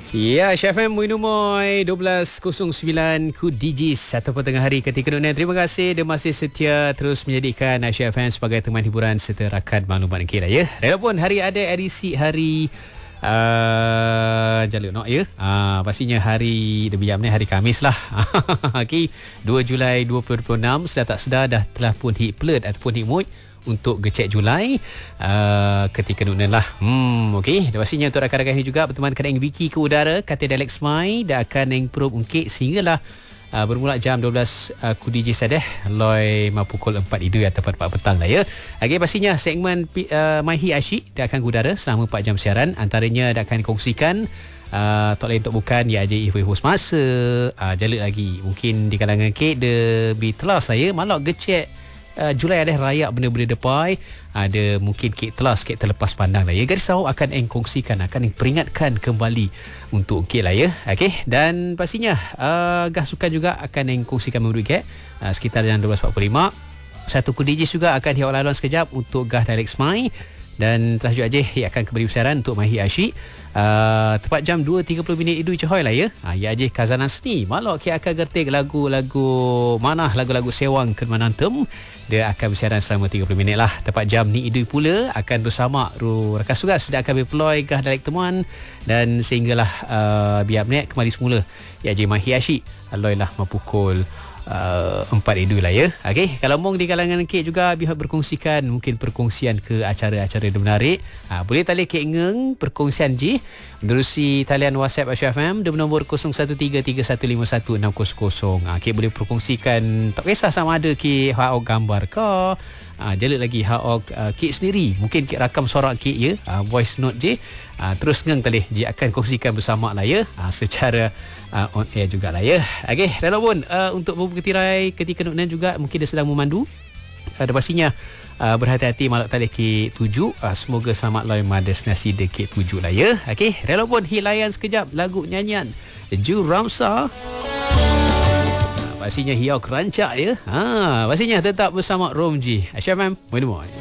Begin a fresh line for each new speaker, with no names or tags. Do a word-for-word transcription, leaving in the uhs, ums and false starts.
Ya, Chef M Muinumoy dua belas kosong sembilan Ku Digis ataupun tengah hari ketika dunia. Terima kasih dia masih setia terus menjadikan Chef M sebagai teman hiburan serta rakan maklumat kita ya. Walaupun hari ada edisi hari uh, jalur nak ya. Uh, pastinya hari lebih jam ni hari Khamis lah. Okey, dua Julai dua ribu dua puluh enam sedar tak sedar dah telah pun hit plurt ataupun hit mood untuk gecek Julai uh, ketika nunan lah. Hmm, okey. Dan pastinya untuk rakan-rakan ini juga berteman kadang Wiki ke udara kata Alex Mai dan akan yang probe ungkit sehinggalah uh, bermula jam dua belas uh, Ku D J sadeh loi ma pukul empat idul atau empat petang lah ya. Okey, pastinya segmen uh, Maihi Asyik dia akan ke udara selama empat jam siaran, antaranya dia akan kongsikan Uh, tak lain tak bukan ya je Ifoi host masa uh, jalur lagi mungkin di kalangan kek de bi telas saya malak gecek uh, Julai ada raya benda-benda depai ada mungkin kek telas kek terlepas pandang lah ya. Garis awak akan eng kongsikan akan eng peringatkan kembali untuk kek lah ya. Okey, dan pastinya uh, gah sukan juga akan eng kongsikan memberi kek uh, sekitar jam dua belas empat puluh lima. Satu Ku D J juga akan hiaw laluan sekejap untuk gah Alex Mai dan telah juga je ia akan kembali bersiaran untuk Maihi Asyik. Uh, tepat jam dua tiga puluh minit Idul Cehoy lah ya. Ha, ya je kazanan seni. Malok kita akan gertik lagu-lagu mana lagu-lagu sewang ke Manantem. Dia akan bersiaran selama tiga puluh minit lah. Tepat jam ni Idul pula akan bersama ru rakas tugas dia akan berpeluai gah dalek temuan dan sehinggalah uh, biar nek kembali semula. Ya je Maihi Asyik. Aloi lah mapukul Uh, empat Idul lah ya. Okey, kalau mong di kalangan kek juga biar berkongsikan mungkin perkongsian ke acara-acara yang menarik, ha, boleh tali kek ngeng perkongsian je menerusi talian WhatsApp Asy F M di nombor kosong satu tiga tiga satu lima satu enam kosong kosong. Ha, kek boleh perkongsikan tak kisah sama ada kek hak gambar ke ha, jalur lagi hak uh, kek sendiri mungkin kek rakam suara kek ya, ha, voice note je, ha, terus ngeng tali je akan kongsikan bersama lah ya, ha, secara Uh, on air jugalah ya. Okey, walaupun uh, untuk berketirai ketika nunan juga mungkin dia sedang memandu. Ada uh, pastinya uh, berhati-hati malak tali K tujuh. Uh, semoga selamat loi ma destinasi de K tujuh lah ya. Okey, walaupun hilayan sekejap lagu nyanyian Ju Ramsa. Uh, pastinya hiau kerancak ya. Ha, pastinya tetap bersama Romji. Asy F M, Muinumoy.